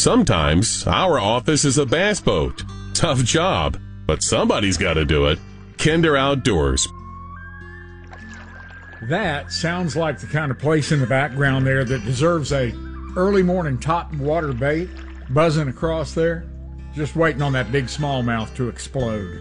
Sometimes our office is a bass boat. Tough job, but somebody's got to do it. Kinder Outdoors. That sounds like the kind of place in the background there that deserves a early morning top water bait buzzing across there, just waiting on that big smallmouth to explode.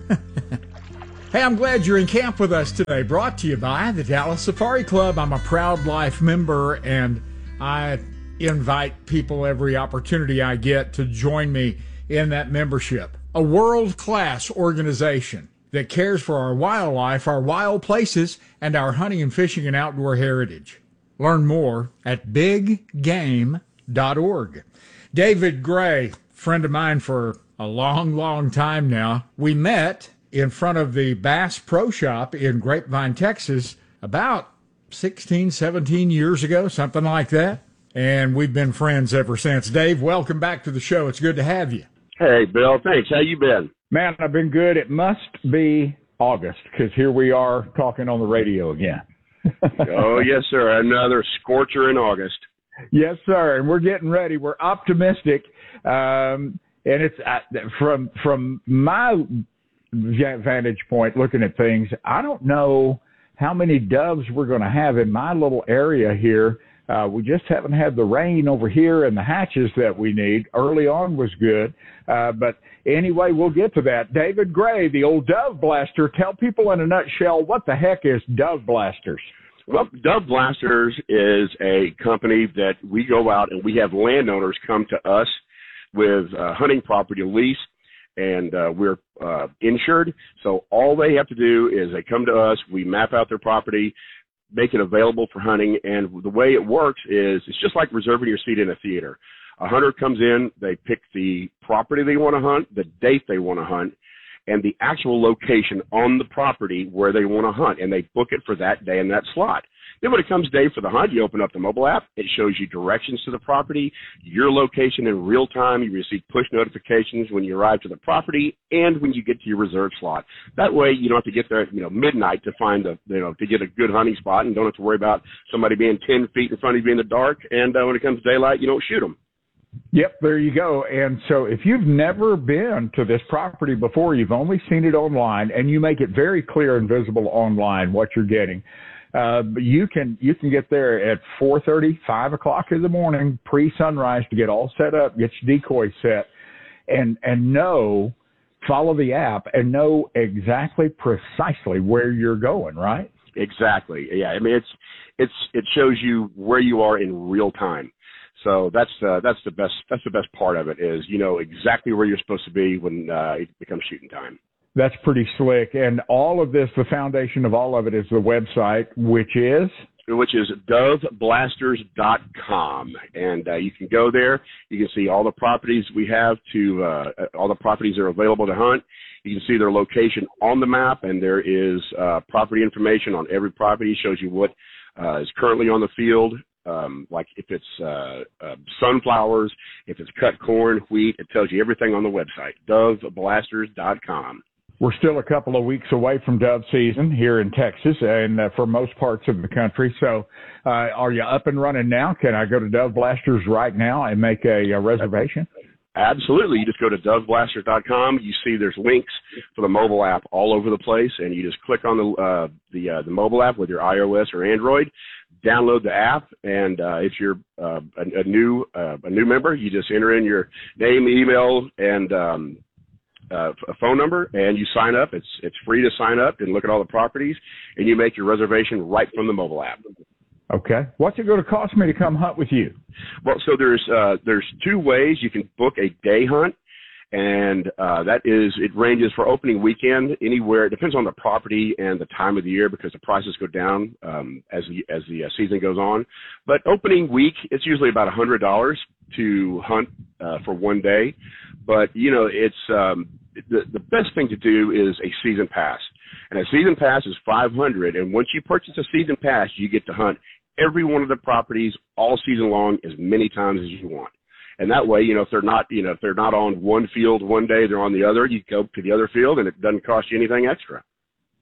Hey, I'm glad you're in camp with us today. Brought to you by the Dallas Safari Club. I'm a Proud Life member, and I invite people every opportunity I get to join me in that membership. A world-class organization that cares for our wildlife, our wild places, and our hunting and fishing and outdoor heritage. Learn more at biggame.org. David Gray, friend of mine for a long, long time now. We met in front of the Bass Pro Shop in Grapevine, Texas, about 16, 17 years ago, something like that. And we've been friends ever since. Dave, welcome back to the show. It's good to have you. Hey, Bill. Thanks. How you been? Man, I've been good. It must be August because here we are talking on the radio again. Oh, yes, sir. Another scorcher in August. Yes, sir. And we're getting ready. We're optimistic. And it's from my vantage point looking at things, I don't know how many doves we're going to have in my little area here. We just haven't had the rain over here and the hatches that we need. Early on was good. But anyway, we'll get to that. David Gray, the old Dove Blaster. Tell people in a nutshell, what the heck is Dove Blasters? Well, Dove Blasters is a company that we go out and we have landowners come to us with hunting property lease, and we're insured. So all they have to do is they come to us, we map out their property, make it available for hunting, and the way it works is it's just like reserving your seat in a theater. A hunter comes in, they pick the property they want to hunt, the date they want to hunt, and the actual location on the property where they want to hunt, and they book it for that day and that slot. Then when it comes day for the hunt, you open up the mobile app. It shows you directions to the property, your location in real time. You receive push notifications when you arrive to the property and when you get to your reserve slot. That way, you don't have to get there at midnight to find to get a good hunting spot, and don't have to worry about somebody being 10 feet in front of you in the dark. And when it comes daylight, you don't shoot them. Yep, there you go. And so if you've never been to this property before, you've only seen it online, and you make it very clear and visible online what you're getting. But you can get there at 4:30, 5 o'clock in the morning, pre-sunrise, to get all set up, get your decoy set, and follow the app and know exactly precisely where you're going, right? Exactly. Yeah. I mean, it shows you where you are in real time. So that's the best part of it is you know exactly where you're supposed to be when it becomes shooting time. That's pretty slick. And all of this, the foundation of all of it is the website, which is doveblasters.com. And you can go there. You can see all the properties we have all the properties that are available to hunt. You can see their location on the map, and there is property information on every property. It shows you what is currently on the field. Like if it's sunflowers, if it's cut corn, wheat, it tells you everything on the website, doveblasters.com. We're still a couple of weeks away from dove season here in Texas and for most parts of the country. So are you up and running now? Can I go to Dove Blasters right now and make a reservation? Absolutely. You just go to doveblasters.com. You see there's links for the mobile app all over the place, and you just click on the mobile app with your iOS or Android, download the app, and if you're a new member, you just enter in your name, email, and a phone number, and you sign up. It's free to sign up and look at all the properties, and you make your reservation right from the mobile app. Okay. What's it going to cost me to come hunt with you? Well, so there's two ways you can book a day hunt, and it ranges for opening weekend anywhere. It depends on the property and the time of the year because the prices go down as the season goes on. But opening week, it's usually about $100 to hunt for one day. But it's the best thing to do is a season pass, and a season pass is $500. And once you purchase a season pass, you get to hunt every one of the properties all season long as many times as you want. And that way, if they're not on one field one day, they're on the other. You go to the other field, and it doesn't cost you anything extra.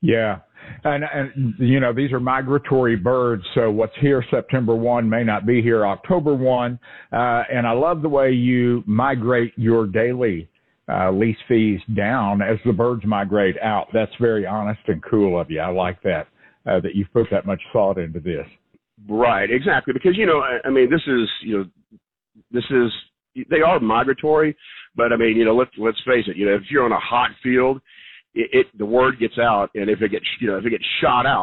Yeah. And, you know, these are migratory birds. So what's here September 1 may not be here October 1. And I love the way you migrate your daily lease fees down as the birds migrate out. That's very honest and cool of you. I like that, that you've put that much thought into this. Right, exactly. Because, you know, I mean, they are migratory, but I mean, you know, let's face it, you know, if you're on a hot field, the word gets out, and if it gets shot out,